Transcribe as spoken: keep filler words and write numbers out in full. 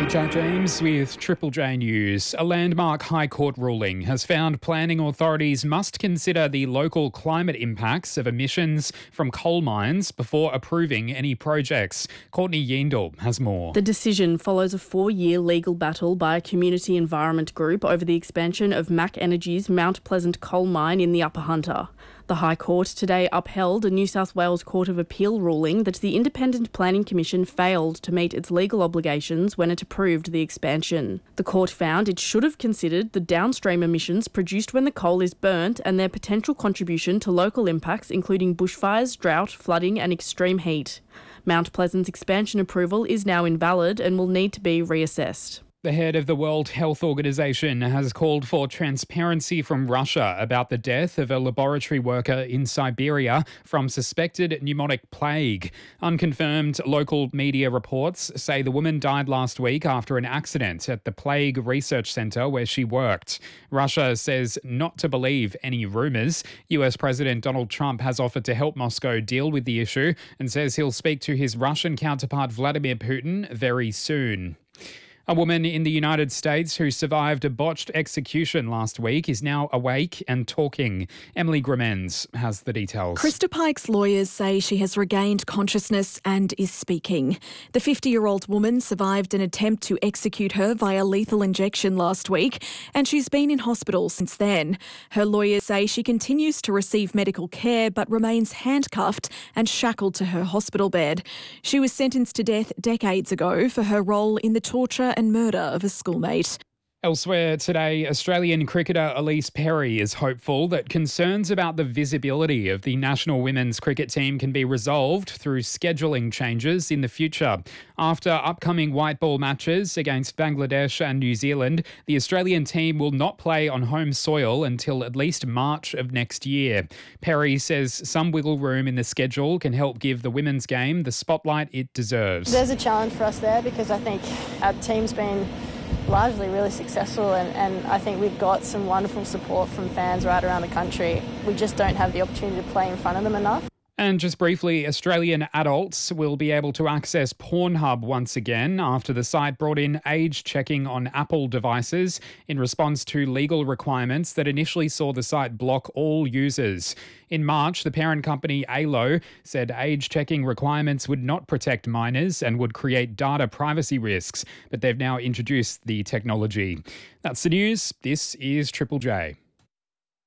Jack James with Triple J News. A landmark High Court ruling has found planning authorities must consider the local climate impacts of emissions from coal mines before approving any projects. Courtney Yeendle has more. The decision follows a four-year legal battle by a community environment group over the expansion of Mac Energy's Mount Pleasant coal mine in the Upper Hunter. The High Court today upheld a New South Wales Court of Appeal ruling that the Independent Planning Commission failed to meet its legal obligations when it approved the expansion. The court found it should have considered the downstream emissions produced when the coal is burnt and their potential contribution to local impacts including bushfires, drought, flooding and extreme heat. Mount Pleasant's expansion approval is now invalid and will need to be reassessed. The head of the World Health Organization has called for transparency from Russia about the death of a laboratory worker in Siberia from suspected pneumonic plague. Unconfirmed local media reports say the woman died last week after an accident at the Plague Research Centre where she worked. Russia says not to believe any rumours. U S President Donald Trump has offered to help Moscow deal with the issue and says he'll speak to his Russian counterpart Vladimir Putin very soon. A woman in the United States who survived a botched execution last week is now awake and talking. Emily Grimens has the details. Krista Pike's lawyers say she has regained consciousness and is speaking. The fifty-year-old woman survived an attempt to execute her via lethal injection last week, and she's been in hospital since then. Her lawyers say she continues to receive medical care but remains handcuffed and shackled to her hospital bed. She was sentenced to death decades ago for her role in the torture and murder of a schoolmate. Elsewhere today, Australian cricketer Ellyse Perry is hopeful that concerns about the visibility of the national women's cricket team can be resolved through scheduling changes in the future. After upcoming white ball matches against Bangladesh and New Zealand, the Australian team will not play on home soil until at least March of next year. Perry says some wiggle room in the schedule can help give the women's game the spotlight it deserves. There's a challenge for us there because I think our team's been largely really successful and, and I think we've got some wonderful support from fans right around the country. We just don't have the opportunity to play in front of them enough. And just briefly, Australian adults will be able to access Pornhub once again after the site brought in age checking on Apple devices in response to legal requirements that initially saw the site block all users. In March, the parent company A L O said age checking requirements would not protect minors and would create data privacy risks, but they've now introduced the technology. That's the news. This is Triple J.